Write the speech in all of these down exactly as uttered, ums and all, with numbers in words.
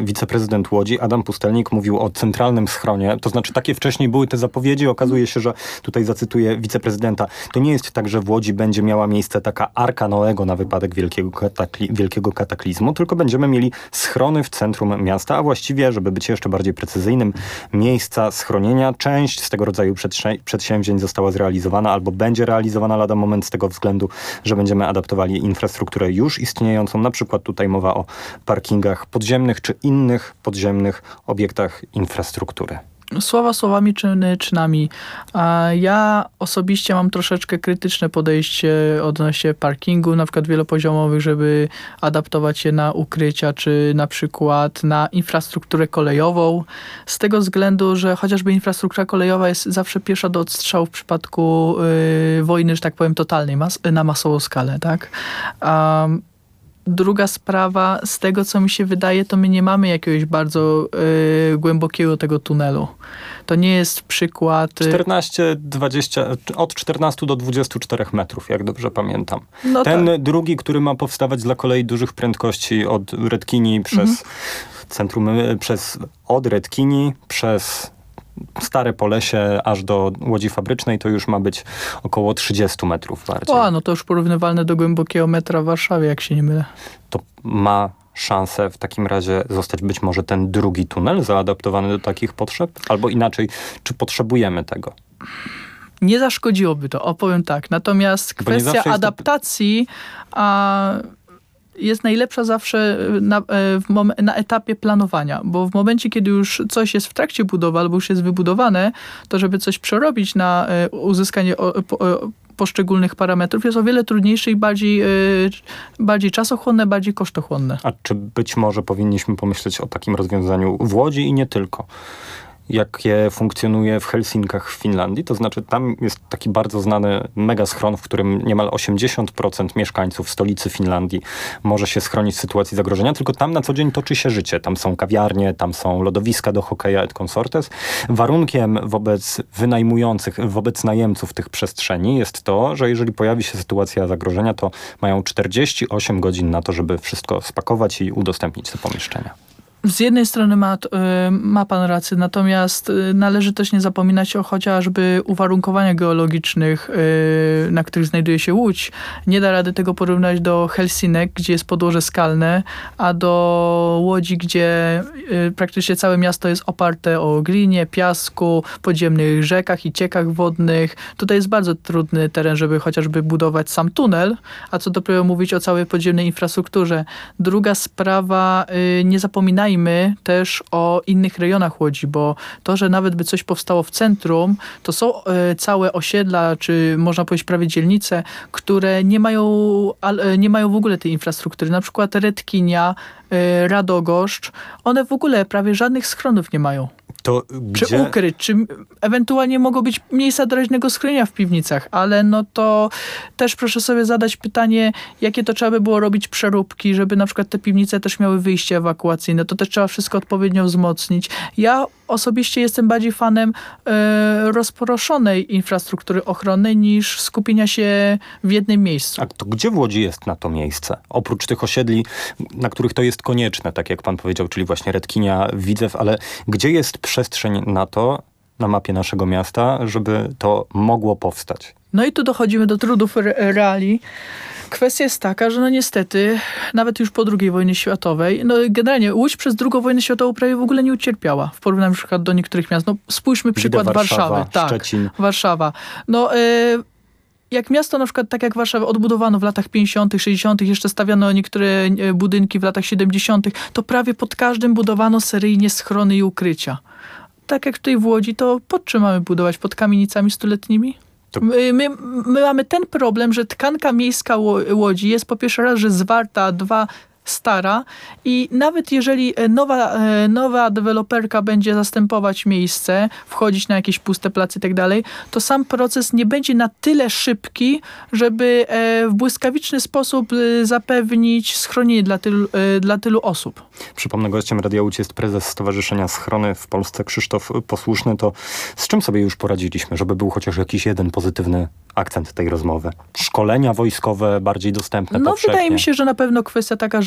wiceprezydent Łodzi, Adam Pustelnik, mówił o centralnym schronie. To znaczy takie wcześniej były te zapowiedzi. Okazuje się, że tutaj zacytuję wiceprezydenta. To nie jest tak, że w Łodzi będzie miała miejsce taka arka Noego na wypadek wielkiego, katakli- wielkiego kataklizmu, tylko będziemy mieli schrony w centrum miasta, a właściwie, żeby być jeszcze bardziej precyzyjnym, miejsca schronienia. Część z tego rodzaju przedsię- przedsięwzięć została zrealizowana albo będzie realizowana lada moment z tego względu, że będziemy adaptowali infrastrukturę już istniejącą. Na przykład tutaj mowa o parkingach podziemnych czy innych podziemnych obiektach infrastruktury. Słowa słowami, czyny czynami. A ja osobiście mam troszeczkę krytyczne podejście odnośnie parkingu, na przykład wielopoziomowych, żeby adaptować je na ukrycia, czy na przykład na infrastrukturę kolejową. Z tego względu, że chociażby infrastruktura kolejowa jest zawsze pierwsza do odstrzału w przypadku yy, wojny, że tak powiem, totalnej, mas- na masową skalę, tak? Um, Druga sprawa, z tego co mi się wydaje, to my nie mamy jakiegoś bardzo y, głębokiego tego tunelu. To nie jest przykład... czternaście, dwadzieścia, od czternastu do dwudziestu czterech metrów, jak dobrze pamiętam. No Ten tak. drugi, który ma powstawać dla kolei dużych prędkości od Redkini przez mhm. centrum, przez od Redkini przez Stare Polesie aż do Łodzi Fabrycznej, to już ma być około trzydziestu metrów bardziej. O, no to już porównywalne do głębokiego metra w Warszawie, jak się nie mylę. To ma szansę w takim razie zostać być może ten drugi tunel zaadaptowany do takich potrzeb? Albo inaczej, czy potrzebujemy tego? Nie zaszkodziłoby to, opowiem tak. Natomiast kwestia adaptacji to... a, jest najlepsza zawsze na, w mom- na etapie planowania, bo w momencie, kiedy już coś jest w trakcie budowy albo już jest wybudowane, to żeby coś przerobić na uzyskanie o, po, poszczególnych parametrów jest o wiele trudniejsze i bardziej, bardziej czasochłonne, bardziej kosztochłonne. A czy być może powinniśmy pomyśleć o takim rozwiązaniu w Łodzi i nie tylko? Jakie funkcjonuje w Helsinkach w Finlandii. To znaczy tam jest taki bardzo znany mega schron, w którym niemal osiemdziesiąt procent mieszkańców stolicy Finlandii może się schronić w sytuacji zagrożenia, tylko tam na co dzień toczy się życie. Tam są kawiarnie, tam są lodowiska do hokeja et consortes. Warunkiem wobec wynajmujących, wobec najemców tych przestrzeni jest to, że jeżeli pojawi się sytuacja zagrożenia, to mają czterdzieści osiem godzin na to, żeby wszystko spakować i udostępnić te pomieszczenia. Z jednej strony ma, ma pan rację, natomiast należy też nie zapominać o chociażby uwarunkowaniach geologicznych, na których znajduje się Łódź. Nie da rady tego porównać do Helsinek, gdzie jest podłoże skalne, a do Łodzi, gdzie praktycznie całe miasto jest oparte o glinie, piasku, podziemnych rzekach i ciekach wodnych. Tutaj jest bardzo trudny teren, żeby chociażby budować sam tunel, a co dopiero mówić o całej podziemnej infrastrukturze. Druga sprawa, nie zapominajmy też o innych rejonach Łodzi, bo to, że nawet by coś powstało w centrum, to są y, całe osiedla, czy można powiedzieć prawie dzielnice, które nie mają, al, nie mają w ogóle tej infrastruktury. Na przykład Redkinia, y, Radogoszcz, one w ogóle prawie żadnych schronów nie mają. To czy gdzie... ukryć, czy ewentualnie mogą być miejsca doraźnego schronienia w piwnicach, ale no to też proszę sobie zadać pytanie, jakie to trzeba by było robić przeróbki, żeby na przykład te piwnice też miały wyjście ewakuacyjne. To też trzeba wszystko odpowiednio wzmocnić. Ja osobiście jestem bardziej fanem e, rozproszonej infrastruktury ochronnej niż skupienia się w jednym miejscu. A to gdzie w Łodzi jest na to miejsce? Oprócz tych osiedli, na których to jest konieczne, tak jak pan powiedział, czyli właśnie Redkinia, Widzew, ale gdzie jest przestrzeń na to, na mapie naszego miasta, żeby to mogło powstać? No i tu dochodzimy do trudów re- reali. Kwestia jest taka, że no niestety, nawet już po drugiej wojnie światowej, no generalnie Łódź przez drugą wojnę światową prawie w ogóle nie ucierpiała w porównaniu na przykład do niektórych miast. No spójrzmy przykład Warszawa, Warszawy. Tak, Szczecin. Warszawa. No y- jak miasto na przykład, tak jak Warszawę odbudowano w latach pięćdziesiątych, sześćdziesiątych, jeszcze stawiano niektóre budynki w latach siedemdziesiątych, to prawie pod każdym budowano seryjnie schrony i ukrycia. Tak jak tutaj w Łodzi, to pod czym mamy budować? Pod kamienicami stuletnimi? To... My, my, my mamy ten problem, że tkanka miejska Łodzi jest po pierwsze raz, że zwarta, dwa stara i nawet jeżeli nowa, nowa deweloperka będzie zastępować miejsce, wchodzić na jakieś puste place i tak dalej, to sam proces nie będzie na tyle szybki, żeby w błyskawiczny sposób zapewnić schronienie dla tylu, dla tylu osób. Przypomnę, gościem Radia Łódź jest prezes Stowarzyszenia Schrony w Polsce Krzysztof Posłuszny. To z czym sobie już poradziliśmy, żeby był chociaż jakiś jeden pozytywny akcent tej rozmowy? Szkolenia wojskowe bardziej dostępne No powszechnie. wydaje mi się, że na pewno kwestia taka, że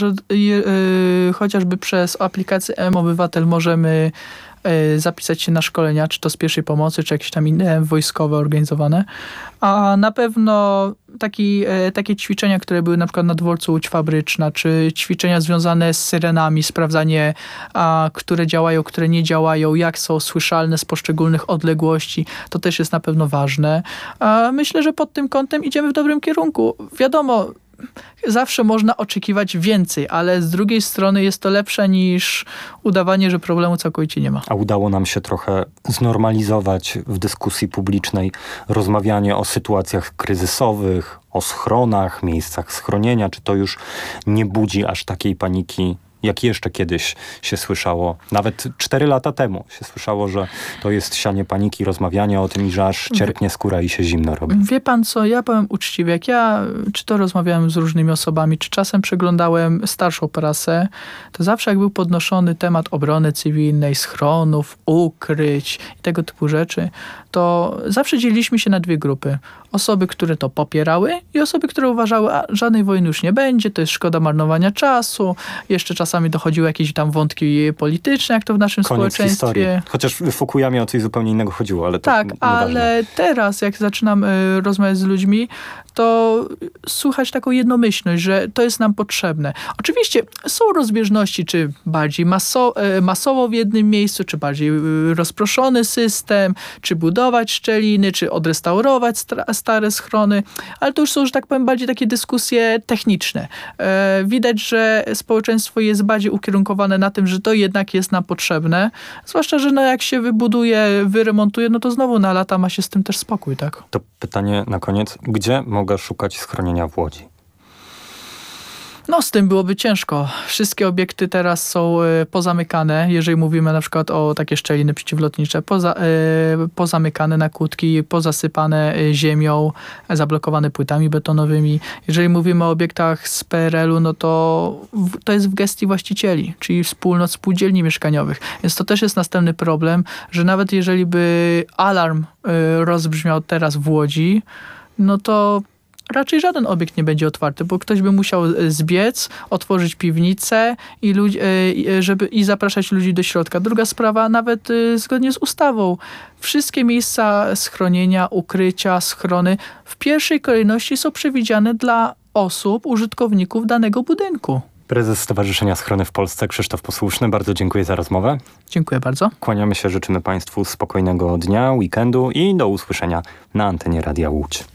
że yy, chociażby przez aplikację M-Obywatel możemy zapisać się na szkolenia, czy to z pierwszej pomocy, czy jakieś tam inne wojskowe organizowane. A na pewno taki, takie ćwiczenia, które były na przykład na dworcu Łódź Fabryczna, czy ćwiczenia związane z syrenami, sprawdzanie, a, które działają, które nie działają, jak są słyszalne z poszczególnych odległości, to też jest na pewno ważne. A myślę, że pod tym kątem idziemy w dobrym kierunku. Wiadomo, zawsze można oczekiwać więcej, ale z drugiej strony jest to lepsze niż udawanie, że problemu całkowicie nie ma. A udało nam się trochę znormalizować w dyskusji publicznej rozmawianie o sytuacjach kryzysowych, o schronach, miejscach schronienia. Czy to już nie budzi aż takiej paniki, jak jeszcze kiedyś się słyszało, nawet cztery lata temu się słyszało, że to jest sianie paniki, rozmawianie o tym i że aż cierpnie skóra i się zimno robi. Wie pan co, ja powiem uczciwie, jak ja czy to rozmawiałem z różnymi osobami, czy czasem przeglądałem starszą prasę, to zawsze jak był podnoszony temat obrony cywilnej, schronów, ukryć i tego typu rzeczy, to zawsze dzieliliśmy się na dwie grupy. Osoby, które to popierały i osoby, które uważały, a żadnej wojny już nie będzie, to jest szkoda marnowania czasu. Jeszcze czasami dochodziły jakieś tam wątki polityczne, jak to w naszym Koniec społeczeństwie. historii. Chociaż w Fukuyamie o coś zupełnie innego chodziło, ale to tak, nieważne. ale teraz, jak zaczynam y, rozmawiać z ludźmi, to słychać taką jednomyślność, że to jest nam potrzebne. Oczywiście są rozbieżności, czy bardziej maso, y, masowo w jednym miejscu, czy bardziej y, rozproszony system, czy budować szczeliny, czy odrestaurować stra- stare schrony, ale to już są, że tak powiem, bardziej takie dyskusje techniczne. Y, widać, że społeczeństwo jest bardziej ukierunkowane na tym, że to jednak jest nam potrzebne, zwłaszcza, że no jak się wybuduje, wyremontuje, no to znowu na lata ma się z tym też spokój, tak? To pytanie na koniec. Gdzie mogę szukać schronienia w Łodzi? No z tym byłoby ciężko. Wszystkie obiekty teraz są y, pozamykane, jeżeli mówimy na przykład o takie szczeliny przeciwlotnicze, poza, y, pozamykane na kłódki, pozasypane y, ziemią, zablokowane płytami betonowymi. Jeżeli mówimy o obiektach z P R L u, no to w, to jest w gestii właścicieli, czyli wspólnot spółdzielni mieszkaniowych. Więc to też jest następny problem, że nawet jeżeli by alarm y, rozbrzmiał teraz w Łodzi, no to raczej żaden obiekt nie będzie otwarty, bo ktoś by musiał zbiec, otworzyć piwnicę i, ludzi, żeby, i zapraszać ludzi do środka. Druga sprawa, nawet zgodnie z ustawą, wszystkie miejsca schronienia, ukrycia, schrony w pierwszej kolejności są przewidziane dla osób, użytkowników danego budynku. Prezes Stowarzyszenia Schrony w Polsce, Krzysztof Posłuszny, bardzo dziękuję za rozmowę. Dziękuję bardzo. Kłaniamy się, życzymy Państwu spokojnego dnia, weekendu i do usłyszenia na antenie Radia Łódź.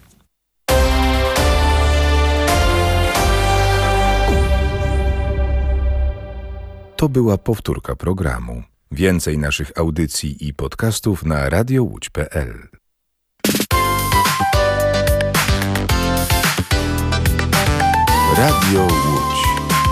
To była powtórka programu. Więcej naszych audycji i podcastów na radiowódź kropka p l. Radio Łódź.